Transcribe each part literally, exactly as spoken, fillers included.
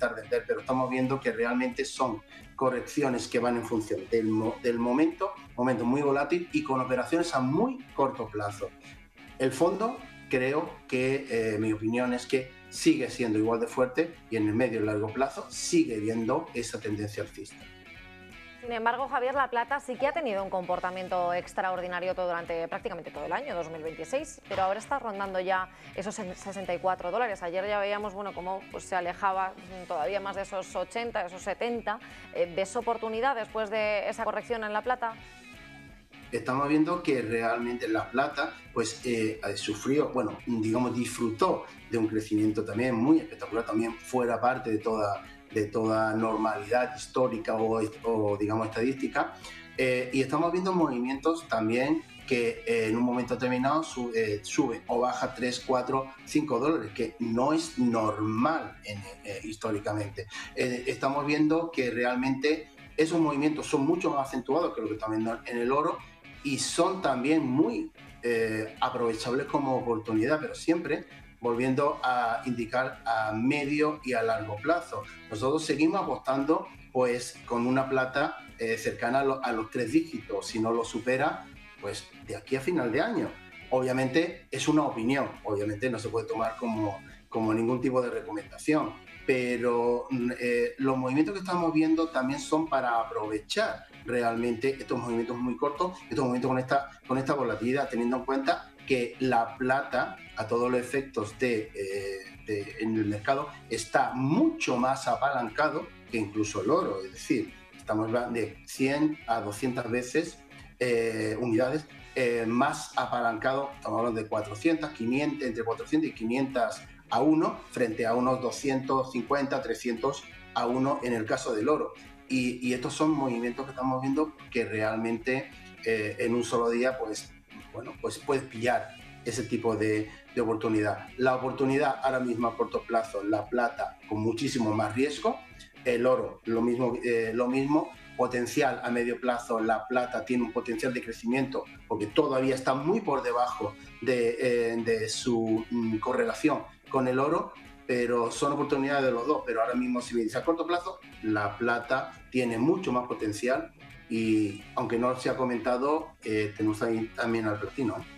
intentar vender, pero estamos viendo que realmente son correcciones que van en función del, mo del momento, momento muy volátil y con operaciones a muy corto plazo. El fondo, creo que eh, mi opinión es que sigue siendo igual de fuerte y en el medio y largo plazo sigue viendo esa tendencia alcista. Sin embargo, Javier, la plata sí que ha tenido un comportamiento extraordinario todo durante prácticamente todo el año dos mil veintiséis, pero ahora está rondando ya esos sesenta y cuatro dólares. Ayer ya veíamos, bueno, cómo pues, se alejaba todavía más de esos ochenta, esos setenta. Eh, ¿Ves oportunidad después de esa corrección en la plata? Estamos viendo que realmente la plata pues eh, sufrió, bueno, digamos, disfrutó de un crecimiento también muy espectacular, también fuera parte de toda, de toda normalidad histórica o, o digamos, estadística. Eh, y estamos viendo movimientos también que eh, en un momento determinado sube, eh, sube o baja tres, cuatro, cinco dólares, que no es normal en, eh, históricamente. Eh, estamos viendo que realmente esos movimientos son mucho más acentuados que lo que estamos viendo en el oro, y son también muy eh, aprovechables como oportunidad, pero siempre volviendo a indicar a medio y a largo plazo. Nosotros seguimos apostando pues con una plata eh, cercana a, lo, a los tres dígitos, si no lo supera, pues de aquí a final de año. Obviamente es una opinión, obviamente no se puede tomar como, como ningún tipo de recomendación, pero eh, los movimientos que estamos viendo también son para aprovechar realmente estos movimientos muy cortos, estos movimientos con esta, con esta volatilidad, teniendo en cuenta que la plata, a todos los efectos de, eh, de, en el mercado, está mucho más apalancado que incluso el oro, es decir, estamos hablando de cien a doscientas veces eh, unidades eh, más apalancado, estamos hablando de cuatrocientas, quinientas, entre cuatrocientas y quinientas a uno, frente a unos doscientos cincuenta, trescientos a uno en el caso del oro. Y, y estos son movimientos que estamos viendo que realmente eh, en un solo día, pues, bueno, pues puedes pillar ese tipo de, de oportunidad. La oportunidad ahora mismo a corto plazo, la plata con muchísimo más riesgo, el oro lo mismo, eh, lo mismo, potencial a medio plazo, la plata tiene un potencial de crecimiento porque todavía está muy por debajo de, eh, de su mm, correlación con el oro, pero son oportunidades de los dos. Pero ahora mismo, si me dice a corto plazo, la plata tiene mucho más potencial y, aunque no se ha comentado, eh, tenemos ahí también al platino, ¿eh?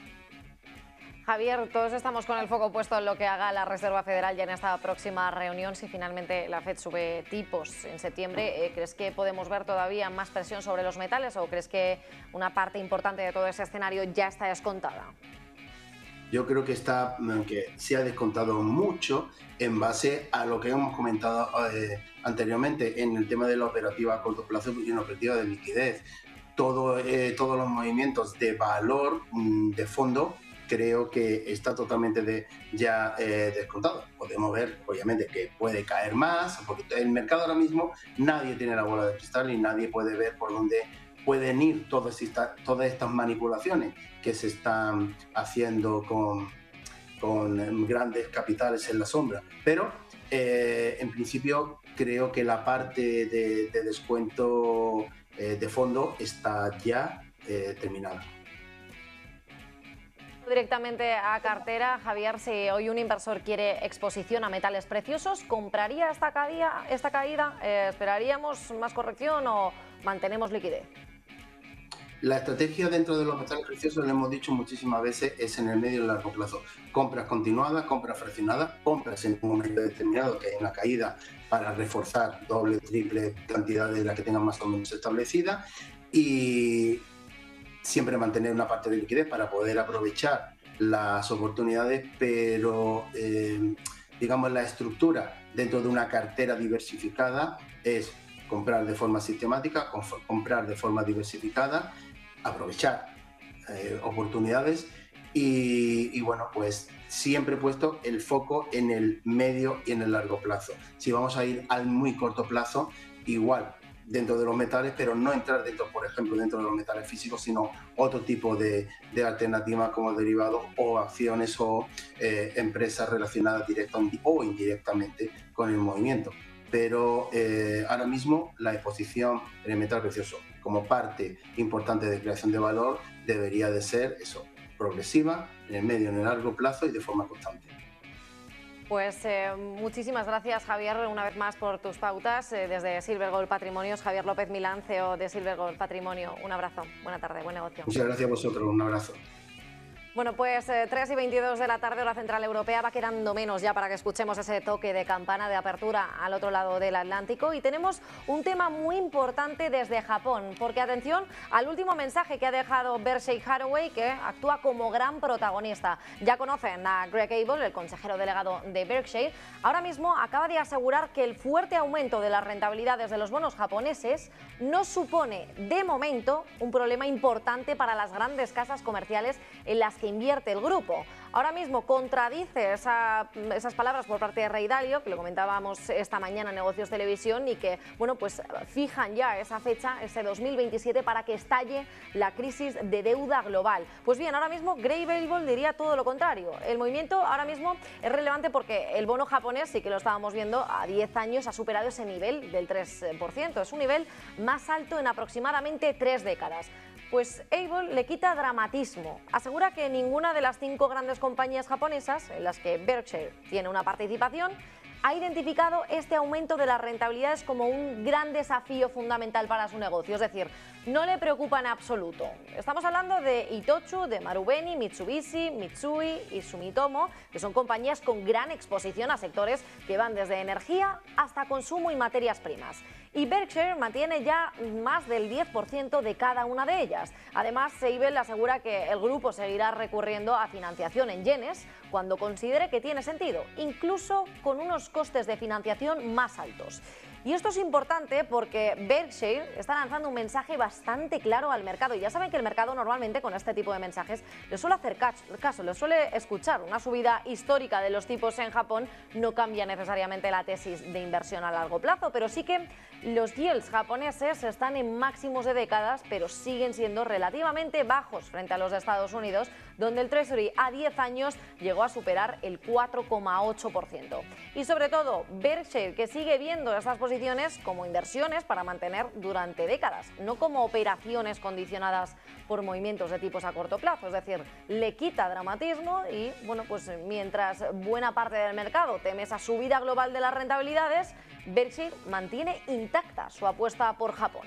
Javier, todos estamos con el foco puesto en lo que haga la Reserva Federal ya en esta próxima reunión. Si finalmente la Fed sube tipos en septiembre, eh, ¿crees que podemos ver todavía más presión sobre los metales o crees que una parte importante de todo ese escenario ya está descontada? Yo creo que, está, que se ha descontado mucho en base a lo que hemos comentado eh, anteriormente en el tema de la operativa a corto plazo y en la operativa de liquidez. Todo, eh, todos los movimientos de valor mmm, de fondo creo que está totalmente de, ya eh, descontado. Podemos ver, obviamente, que puede caer más, porque el mercado ahora mismo nadie tiene la bola de cristal y nadie puede ver por dónde pueden ir todas estas, todas estas manipulaciones que se están haciendo con, con grandes capitales en la sombra. Pero, eh, en principio, creo que la parte de, de descuento eh, de fondo está ya eh, terminada. Directamente a cartera, Javier, si hoy un inversor quiere exposición a metales preciosos, ¿compraría esta caída? Esta caída eh, ¿Esperaríamos más corrección o mantenemos liquidez? La estrategia dentro de los metales preciosos, lo hemos dicho muchísimas veces, es en el medio y largo plazo. Compras continuadas, compras fraccionadas, compras en un momento determinado que hay una caída para reforzar doble, triple cantidad de la que tengan más o menos establecida, y siempre mantener una parte de liquidez para poder aprovechar las oportunidades, pero eh, digamos la estructura dentro de una cartera diversificada es comprar de forma sistemática, comprar de forma diversificada, aprovechar eh, oportunidades y, y bueno, pues siempre he puesto el foco en el medio y en el largo plazo. Si vamos a ir al muy corto plazo, igual dentro de los metales, pero no entrar dentro, por ejemplo, dentro de los metales físicos, sino otro tipo de, de alternativas como derivados o acciones o eh, empresas relacionadas directa o indirectamente con el movimiento. Pero eh, ahora mismo la exposición en el metal precioso como parte importante de creación de valor debería de ser eso, progresiva, en el medio, en el largo plazo y de forma constante. Pues eh, muchísimas gracias, Javier, una vez más por tus pautas. Eh, desde Silver Gold Patrimonios, Javier López Milán, C E O de Silver Gold Patrimonio. Un abrazo, buena tarde, buen negocio. Muchas gracias a vosotros, un abrazo. Bueno, pues eh, tres y veintidós de la tarde, hora central europea, va quedando menos ya para que escuchemos ese toque de campana de apertura al otro lado del Atlántico. Y tenemos un tema muy importante desde Japón, porque atención al último mensaje que ha dejado Berkshire Hathaway, que actúa como gran protagonista. Ya conocen a Greg Abel, el consejero delegado de Berkshire. Ahora mismo acaba de asegurar que el fuerte aumento de las rentabilidades de los bonos japoneses no supone, de momento, un problema importante para las grandes casas comerciales en las que invierte el grupo. Ahora mismo contradice esa, esas palabras por parte de Ray Dalio, que lo comentábamos esta mañana en Negocios Televisión, y que, bueno, pues fijan ya esa fecha, ese dos mil veintisiete, para que estalle la crisis de deuda global. Pues bien, ahora mismo Greg Abel diría todo lo contrario. El movimiento ahora mismo es relevante porque el bono japonés, sí que lo estábamos viendo, a diez años ha superado ese nivel del tres por ciento. Es un nivel más alto en aproximadamente tres décadas. Pues Abel le quita dramatismo. Asegura que ninguna de las cinco grandes compañías japonesas, en las que Berkshire tiene una participación, ha identificado este aumento de las rentabilidades como un gran desafío fundamental para su negocio. Es decir, no le preocupa en absoluto. Estamos hablando de Itochu, de Marubeni, Mitsubishi, Mitsui y Sumitomo, que son compañías con gran exposición a sectores que van desde energía hasta consumo y materias primas. Y Berkshire mantiene ya más del diez por ciento de cada una de ellas. Además, Abel asegura que el grupo seguirá recurriendo a financiación en yenes cuando considere que tiene sentido, incluso con unos costes de financiación más altos. Y esto es importante porque Berkshire está lanzando un mensaje bastante claro al mercado. Y ya saben que el mercado normalmente con este tipo de mensajes le suele hacer caso, le suele escuchar. Una subida histórica de los tipos en Japón no cambia necesariamente la tesis de inversión a largo plazo, pero sí que los yields japoneses están en máximos de décadas, pero siguen siendo relativamente bajos frente a los de Estados Unidos, donde el Treasury a diez años llegó a superar el cuatro coma ocho por ciento. Y sobre todo, Berkshire, que sigue viendo estas posiciones como inversiones para mantener durante décadas, no como operaciones condicionadas por movimientos de tipos a corto plazo. Es decir, le quita dramatismo y, bueno, pues mientras buena parte del mercado teme esa subida global de las rentabilidades, Berkshire mantiene intacta su apuesta por Japón.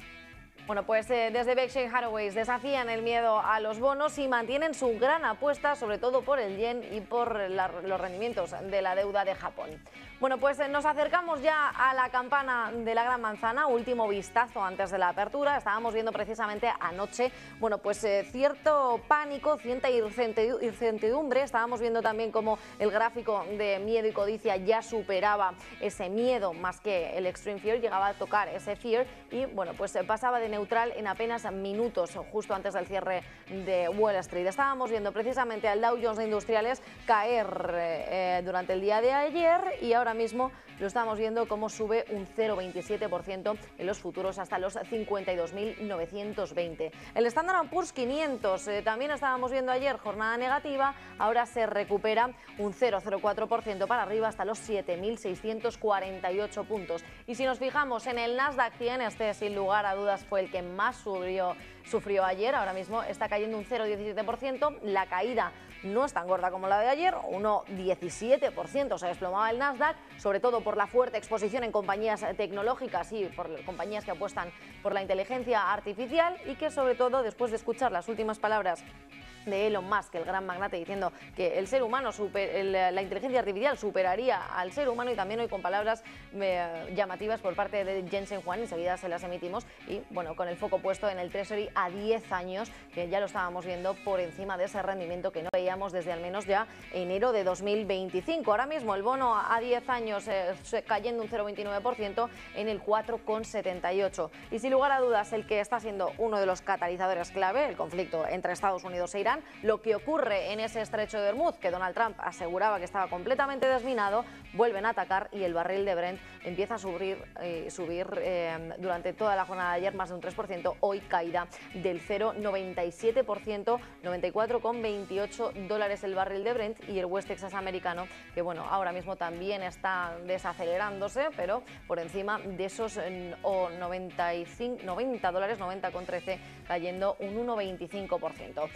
Bueno, pues eh, desde Berkshire Hathaway desafían el miedo a los bonos y mantienen su gran apuesta, sobre todo por el yen y por la, los rendimientos de la deuda de Japón. Bueno, pues eh, nos acercamos ya a la campana de la Gran Manzana, último vistazo antes de la apertura. Estábamos viendo precisamente anoche, bueno, pues eh, cierto pánico, cierta incertidumbre. Estábamos viendo también cómo el gráfico de miedo y codicia ya superaba ese miedo más que el extreme fear, llegaba a tocar ese fear y, bueno, pues eh, pasaba de neutral en apenas minutos, justo antes del cierre de Wall Street. Estábamos viendo precisamente al Dow Jones de Industriales caer eh, durante el día de ayer y ahora mismo lo estamos viendo como sube un cero coma veintisiete por ciento en los futuros hasta los cincuenta y dos mil novecientos veinte. El Standard and Poor's quinientos eh, también estábamos viendo ayer jornada negativa, ahora se recupera un cero coma cero cuatro por ciento para arriba hasta los siete mil seiscientos cuarenta y ocho puntos. Y si nos fijamos en el Nasdaq cien, este sin lugar a dudas fue el que más subió, sufrió ayer, ahora mismo está cayendo un cero coma diecisiete por ciento, la caída no es tan gorda como la de ayer, uno coma diecisiete por ciento se desplomaba el Nasdaq, sobre todo por la fuerte exposición en compañías tecnológicas y por compañías que apuestan por la inteligencia artificial y que sobre todo después de escuchar las últimas palabras de Elon Musk, el gran magnate, diciendo que el ser humano, super, el, la inteligencia artificial superaría al ser humano, y también hoy con palabras eh, llamativas por parte de Jensen Huang, enseguida se las emitimos, y bueno, con el foco puesto en el Treasury a diez años, que ya lo estábamos viendo por encima de ese rendimiento que no veíamos desde al menos ya enero de dos mil veinticinco. Ahora mismo el bono a diez años eh, cayendo un cero coma veintinueve por ciento en el cuatro coma setenta y ocho. Y sin lugar a dudas el que está siendo uno de los catalizadores clave, el conflicto entre Estados Unidos e Irán, lo que ocurre en ese estrecho de Hormuz, que Donald Trump aseguraba que estaba completamente desminado, vuelven a atacar y el barril de Brent empieza a subir, eh, subir eh, durante toda la jornada de ayer más de un tres por ciento, hoy caída del cero coma noventa y siete por ciento, noventa y cuatro coma veintiocho dólares el barril de Brent, y el West Texas americano, que bueno, ahora mismo también está desacelerándose, pero por encima de esos eh, o noventa y cinco, noventa dólares, noventa coma trece, cayendo un uno coma veinticinco por ciento. Bueno,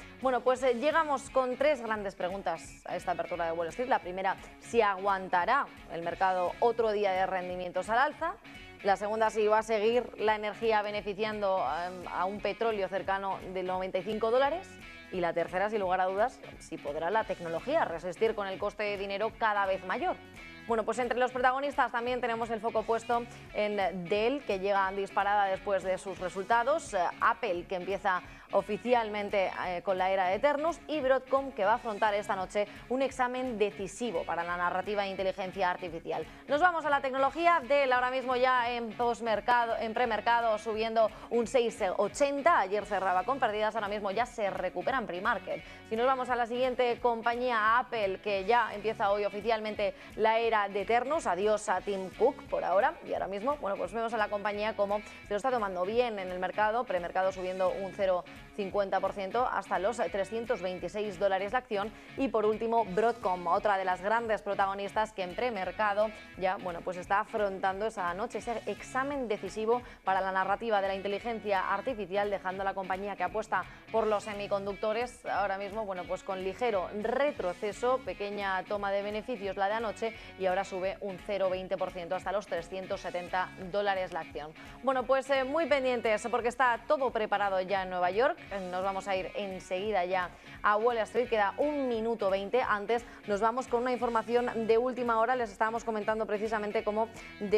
pues eh, llegamos con tres grandes preguntas a esta apertura de Wall Street. La primera, si aguantará el mercado otro día de rendimientos al alza. La segunda, si va a seguir la energía beneficiando a, a un petróleo cercano de noventa y cinco dólares. Y la tercera, sin lugar a dudas, si podrá la tecnología resistir con el coste de dinero cada vez mayor. Bueno, pues entre los protagonistas también tenemos el foco puesto en Dell, que llega disparada después de sus resultados, Apple, que empieza oficialmente eh, con la era de Eternus, y Broadcom, que va a afrontar esta noche un examen decisivo para la narrativa de inteligencia artificial. Nos vamos a la tecnología. Dell ahora mismo ya en postmercado, en premercado, subiendo un seis ochenta. Ayer cerraba con pérdidas, ahora mismo ya se recupera en pre-market. Si nos vamos a la siguiente compañía, Apple, que ya empieza hoy oficialmente la era de Eternus. Adiós a Tim Cook por ahora, y ahora mismo, bueno, pues vemos a la compañía como se lo está tomando bien en el mercado, premercado subiendo un cero coma cincuenta por ciento hasta los trescientos veintiséis dólares la acción. Y por último, Broadcom, otra de las grandes protagonistas que en premercado ya, bueno, pues está afrontando esa noche ese examen decisivo para la narrativa de la inteligencia artificial, dejando a la compañía que apuesta por los semiconductores ahora mismo, bueno, pues con ligero retroceso, pequeña toma de beneficios la de anoche, y ahora sube un cero coma veinte por ciento hasta los trescientos setenta dólares la acción. Bueno, pues eh, muy pendientes porque está todo preparado ya en Nueva York. Nos vamos a ir enseguida ya a Wall Street, queda un minuto veinte. Antes nos vamos con una información de última hora. Les estábamos comentando precisamente cómo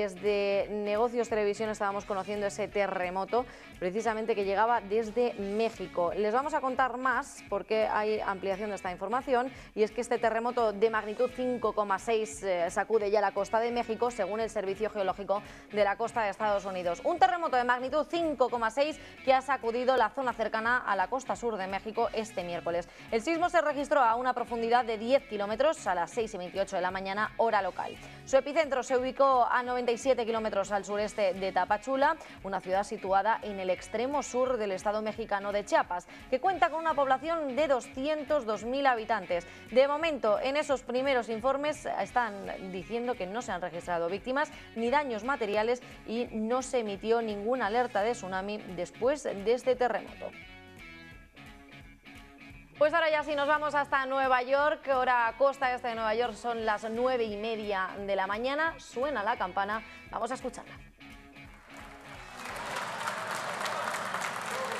desde Negocios Televisión estábamos conociendo ese terremoto, precisamente que llegaba desde México. Les vamos a contar más porque hay ampliación de esta información, y es que este terremoto de magnitud cinco coma seis eh, sacude ya la costa de México, según el Servicio Geológico de la Costa de Estados Unidos. Un terremoto de magnitud cinco coma seis que ha sacudido la zona cercana a la costa sur de México este miércoles. El sismo se registró a una profundidad de diez kilómetros a las seis y veintiocho de la mañana, hora local. Su epicentro se ubicó a noventa y siete kilómetros al sureste de Tapachula, una ciudad situada en el extremo sur del estado mexicano de Chiapas, que cuenta con una población de doscientos dos mil habitantes. De momento, en esos primeros informes están diciendo que no se han registrado víctimas ni daños materiales y no se emitió ninguna alerta de tsunami después de este terremoto. Pues ahora ya sí nos vamos hasta Nueva York, hora costa este de Nueva York, son las nueve y media de la mañana, suena la campana, vamos a escucharla.